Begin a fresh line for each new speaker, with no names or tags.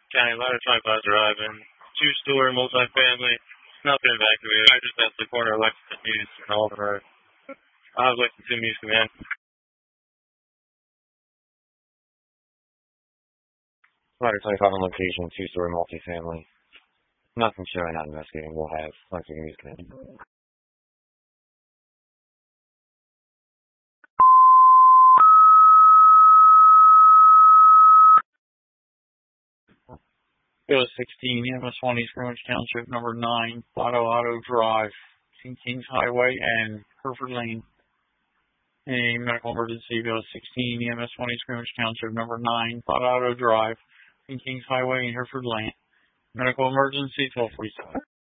County Ladder 25 Drive and two-story multifamily. Not been evacuated. I just at the corner of Lexington Muse and Alden Road. I have Lexington Muse command. Ladder 25 on location, two-story multifamily. Nothing showing, not investigating. We'll have Lexington Muse command.
Bill 16, MS1 East Greenwich Township, number 9, Auto Drive, between Kings Highway and Hereford Lane. A medical emergency, Bill 16, MS1 East Greenwich Township, number 9, Auto Drive, between Kings Highway and Hereford Lane. Medical emergency, 1247.